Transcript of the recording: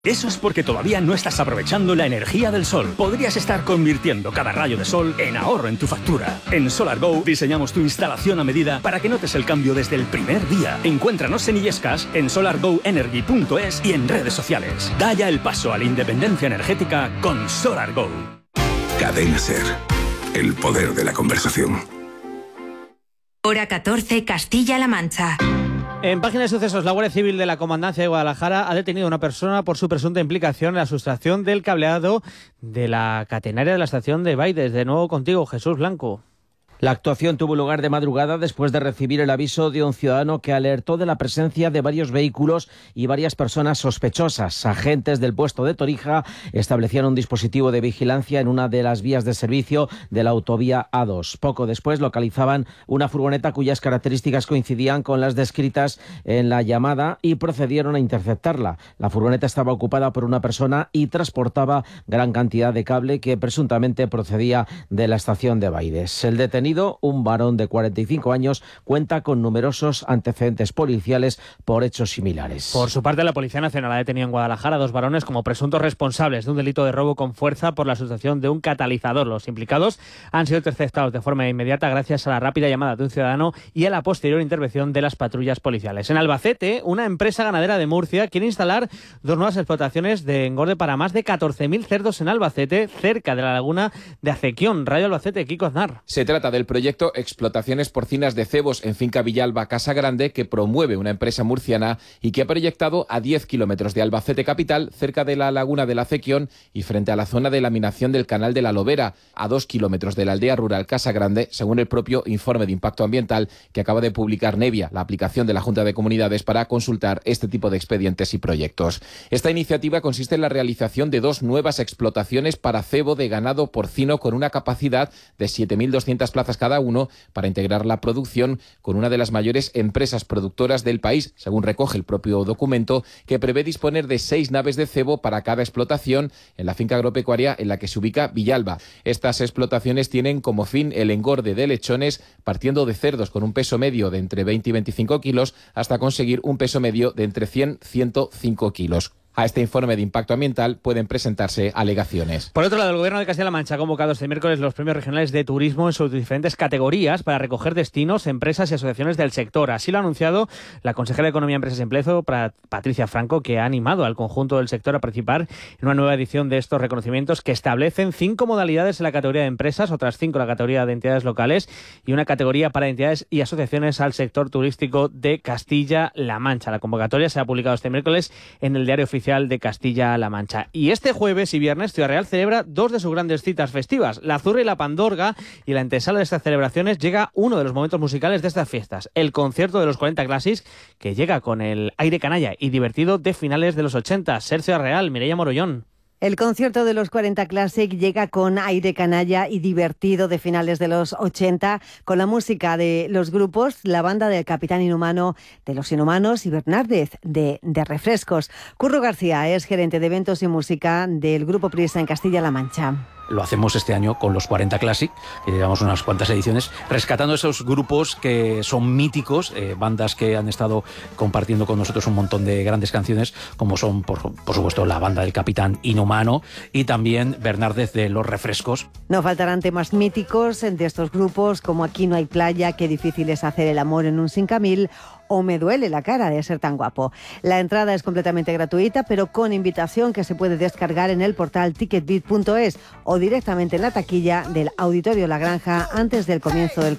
Eso es porque todavía no estás aprovechando la energía del sol. Podrías estar convirtiendo cada rayo de sol en ahorro en tu factura. En SolarGo diseñamos tu instalación a medida para que notes el cambio desde el primer día. Encuéntranos en Illescas, en solargoenergy.es y en redes sociales. Da ya el paso a la independencia energética con SolarGo. Cadena SER. El poder de la conversación. Hora 14, Castilla-La Mancha. En página de sucesos, la Guardia Civil de la Comandancia de Guadalajara ha detenido a una persona por su presunta implicación en la sustracción del cableado de la catenaria de la estación de Baides. De nuevo contigo, Jesús Blanco. La actuación tuvo lugar de madrugada después de recibir el aviso de un ciudadano que alertó de la presencia de varios vehículos y varias personas sospechosas. Agentes del puesto de Torija establecieron un dispositivo de vigilancia en una de las vías de servicio de la autovía A2. Poco después localizaban una furgoneta cuyas características coincidían con las descritas en la llamada y procedieron a interceptarla. La furgoneta estaba ocupada por una persona y transportaba gran cantidad de cable que presuntamente procedía de la estación de Baides. El detenido, un varón de 45 años, cuenta con numerosos antecedentes policiales por hechos similares. Por su parte, la Policía Nacional ha detenido en Guadalajara a 2 varones como presuntos responsables de un delito de robo con fuerza por la sustracción de un catalizador. Los implicados han sido interceptados de forma inmediata gracias a la rápida llamada de un ciudadano y a la posterior intervención de las patrullas policiales. En Albacete, una empresa ganadera de Murcia quiere instalar 2 nuevas explotaciones de engorde para más de 14.000 cerdos en Albacete, cerca de la laguna de Acequión. Radio Albacete, Kiko Aznar. Se trata del proyecto Explotaciones Porcinas de Cebos en Finca Villalba Casa Grande, que promueve una empresa murciana y que ha proyectado a 10 kilómetros de Albacete capital, cerca de la laguna de la Acequión y frente a la zona de laminación del canal de la Lobera, a 2 kilómetros de la aldea rural Casa Grande, según el propio informe de impacto ambiental que acaba de publicar Nevia, la aplicación de la Junta de Comunidades para consultar este tipo de expedientes y proyectos. Esta iniciativa consiste en la realización de 2 nuevas explotaciones para cebo de ganado porcino con una capacidad de 7.200 plazas cada uno para integrar la producción con una de las mayores empresas productoras del país, según recoge el propio documento, que prevé disponer de 6 naves de cebo para cada explotación en la finca agropecuaria en la que se ubica Villalba. Estas explotaciones tienen como fin el engorde de lechones partiendo de cerdos con un peso medio de entre 20 y 25 kilos hasta conseguir un peso medio de entre 100 y 105 kilos. A este informe de impacto ambiental pueden presentarse alegaciones. Por otro lado, el Gobierno de Castilla-La Mancha ha convocado este miércoles los premios regionales de turismo en sus diferentes categorías para recoger destinos, empresas y asociaciones del sector. Así lo ha anunciado la consejera de Economía, Empresas y Empleo, Patricia Franco, que ha animado al conjunto del sector a participar en una nueva edición de estos reconocimientos que establecen 5 modalidades en la categoría de empresas, otras 5 en la categoría de entidades locales y una categoría para entidades y asociaciones al sector turístico de Castilla-La Mancha. La convocatoria se ha publicado este miércoles en el Diario Oficial de Castilla-La Mancha. Y este jueves y viernes Ciudad Real celebra 2 de sus grandes citas festivas, la Zurra y la Pandorga, y la antesala de estas celebraciones llega uno de los momentos musicales de estas fiestas, el concierto de los 40 Classics, que llega con el aire canalla y divertido de finales de los 80. Ser Ciudad Real, Mireia Morollón. El concierto de los 40 Classic llega con aire canalla y divertido de finales de los 80, con la música de los grupos, la banda del Capitán Inhumano, de Los Inhumanos y Bernárdez, de Refrescos. Curro García es gerente de eventos y música del Grupo Prisa en Castilla-La Mancha. Lo hacemos este año con los 40 Classic, que llevamos unas cuantas ediciones, rescatando esos grupos que son míticos, bandas que han estado compartiendo con nosotros un montón de grandes canciones, como son, por supuesto, la banda del Capitán Inhumano y también Bernárdez de Los Refrescos. No faltarán temas míticos de estos grupos, como Aquí no hay playa, Qué difícil es hacer el amor en un 5000 o Me duele la cara de ser tan guapo. La entrada es completamente gratuita, pero con invitación que se puede descargar en el portal ticketbit.es o directamente en la taquilla del Auditorio La Granja antes del comienzo del